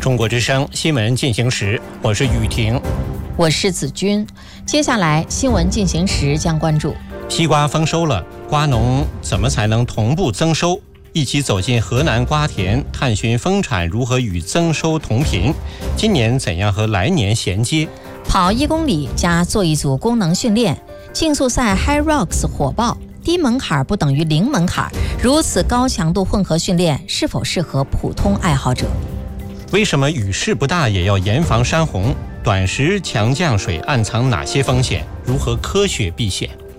中国之声新闻进行时，我是雨婷， 我是子君。接下来新闻进行时将关注： 西瓜丰收了，瓜农怎么才能同步增收？一起走进河南瓜田，探寻丰产如何与增收同频，今年怎样和来年衔接？ 跑1公里加做一组功能训练，竞速赛 High Rocks 火爆，低门槛不等于零门槛，如此高强度混合训练是否适合普通爱好者？ 为什么雨势不大也要严防山洪？短时强降水暗藏哪些风险？如何科学避险？